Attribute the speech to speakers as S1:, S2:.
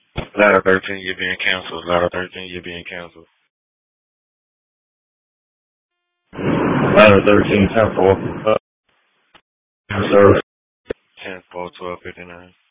S1: Ladder 13, you're being canceled. Ladder 13, you're being canceled. Ladder 13, 10-4. Service. 10-4, 12:59.